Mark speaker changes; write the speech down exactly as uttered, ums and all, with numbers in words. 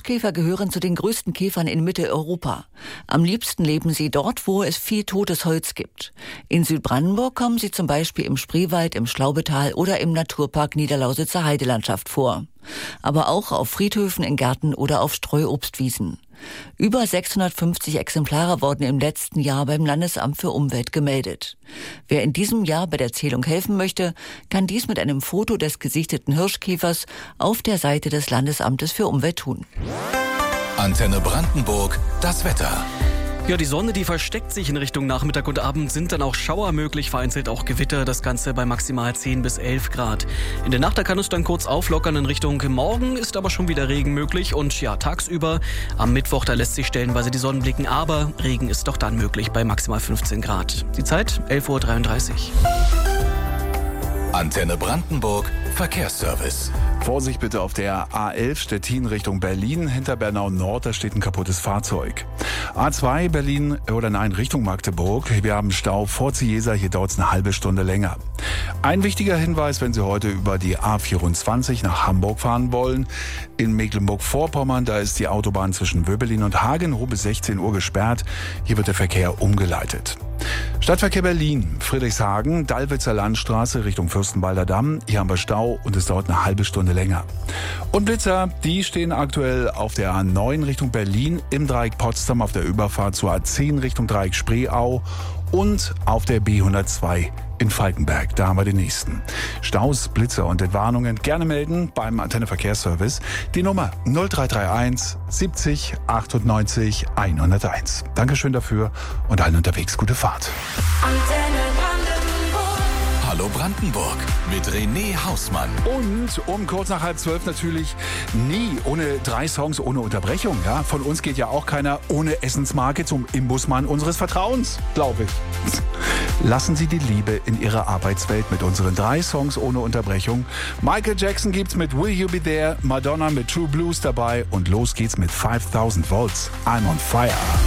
Speaker 1: Hirschkäfer gehören zu den größten Käfern in Mitteleuropa. Am liebsten leben sie dort, wo es viel totes Holz gibt. In Südbrandenburg kommen sie zum Beispiel im Spreewald, im Schlaubetal oder im Naturpark Niederlausitzer Heidelandschaft vor. Aber auch auf Friedhöfen, in Gärten oder auf Streuobstwiesen. Über sechshundertfünfzig Exemplare wurden im letzten Jahr beim Landesamt für Umwelt gemeldet. Wer in diesem Jahr bei der Zählung helfen möchte, kann dies mit einem Foto des gesichteten Hirschkäfers auf der Seite des Landesamtes für Umwelt tun.
Speaker 2: Antenne Brandenburg, das Wetter.
Speaker 3: Ja, die Sonne, die versteckt sich in Richtung Nachmittag und Abend, sind dann auch Schauer möglich, vereinzelt auch Gewitter, das Ganze bei maximal zehn bis elf Grad. In der Nacht, da kann es dann kurz auflockern in Richtung Morgen, ist aber schon wieder Regen möglich und ja, tagsüber am Mittwoch, da lässt sich stellenweise die Sonne blicken, aber Regen ist doch dann möglich bei maximal fünfzehn Grad. Die Zeit elf Uhr dreiunddreißig.
Speaker 2: Antenne Brandenburg, Verkehrsservice.
Speaker 4: Vorsicht bitte auf der A elf Stettin Richtung Berlin. Hinter Bernau Nord, da steht ein kaputtes Fahrzeug. A zwei Berlin, oder nein, Richtung Magdeburg. Wir haben Stau vor Ziesa, hier dauert es eine halbe Stunde länger. Ein wichtiger Hinweis, wenn Sie heute über die A vierundzwanzig nach Hamburg fahren wollen. In Mecklenburg-Vorpommern, da ist die Autobahn zwischen Wöbelin und Hagen bis sechzehn Uhr gesperrt. Hier wird der Verkehr umgeleitet. Stadtverkehr Berlin, Friedrichshagen, Dallwitzer Landstraße Richtung Fürstenwalder Damm. Hier haben wir Stau und es dauert eine halbe Stunde länger. Und Blitzer, die stehen aktuell auf der A neun Richtung Berlin, im Dreieck Potsdam auf der Überfahrt zur A zehn Richtung Dreieck Spreeau und auf der B hundertzwei in Falkenberg. Da haben wir den nächsten. Staus, Blitzer und Entwarnungen gerne melden beim Antenne Verkehrsservice. Die Nummer null drei drei eins siebzig achtundneunzig hunderteins. Dankeschön dafür und allen unterwegs gute Fahrt.
Speaker 2: Antenne Brandenburg. Hallo Brandenburg mit René Hausmann.
Speaker 4: Und um kurz nach halb zwölf natürlich nie ohne drei Songs ohne Unterbrechung. Ja, von uns geht ja auch keiner ohne Essensmarke zum Imbusmann unseres Vertrauens, glaube ich. Lassen Sie die Liebe in Ihrer Arbeitswelt mit unseren drei Songs ohne Unterbrechung. Michael Jackson gibt's mit Will You Be There, Madonna mit True Blues dabei und los geht's mit fünftausend Volts. I'm on Fire.